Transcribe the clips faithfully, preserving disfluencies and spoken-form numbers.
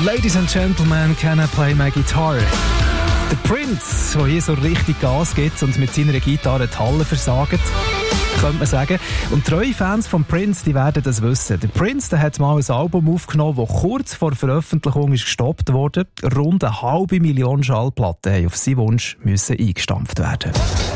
Ladies and Gentlemen, can I play my guitar? Der Prince, der hier so richtig Gas gibt und mit seiner Gitarre die Halle versagt, könnte man sagen. Und treue Fans von Prince, die werden das wissen. Der Prince, der hat mal ein Album aufgenommen, das kurz vor Veröffentlichung ist gestoppt wurde. Rund eine halbe Million Schallplatten haben auf seinen Wunsch müssen eingestampft werden.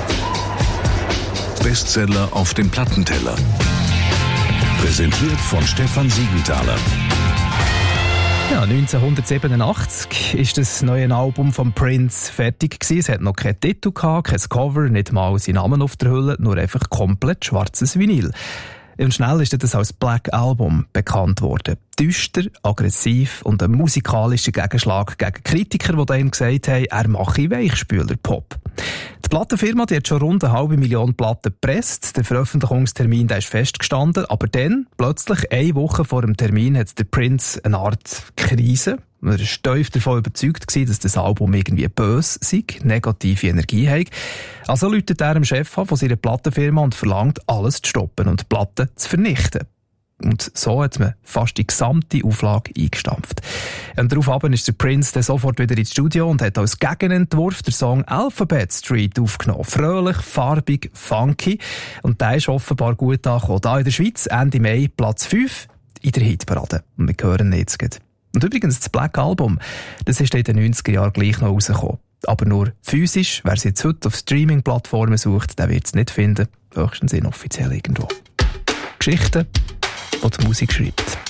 Bestseller auf dem Plattenteller. Präsentiert von Stefan Siegenthaler. Ja, neunzehnhundertsiebenundachtzig ist das neue Album von Prince fertig gewesen. Es hat noch keinen Titel gehabt, kein Cover, nicht mal seinen Namen auf der Hülle, nur einfach komplett schwarzes Vinyl. Und schnell ist das als Black Album bekannt worden. Düster, aggressiv und ein musikalischer Gegenschlag gegen Kritiker, die dann gesagt haben, er mache Weichspüler-Pop. Die Plattenfirma die hat schon rund eine halbe Million Platten gepresst. Der Veröffentlichungstermin der ist festgestanden. Aber dann, plötzlich, eine Woche vor dem Termin, hat der Prince eine Art Krise. Er war steif davon überzeugt, dass das Album irgendwie böse sei, negative Energie hat. Also läutet er dem Chef an von seiner Plattenfirma und verlangt, alles zu stoppen und die Platten zu vernichten. Und so hat man fast die gesamte Auflage eingestampft. Und daraufhin ist der Prince dann sofort wieder ins Studio und hat als Gegenentwurf den Song Alphabet Street aufgenommen. Fröhlich, farbig, funky. Und der ist offenbar gut angekommen. Hier in der Schweiz, Ende Mai, Platz fünf in der Hitparade. Und wir hören jetzt gleich. Und übrigens, das Black Album, das ist in den neunziger Jahren gleich noch rausgekommen. Aber nur physisch. Wer es jetzt heute auf Streaming-Plattformen sucht, der wird es nicht finden. Höchstens inoffiziell irgendwo. Geschichten, die die Musik schreibt.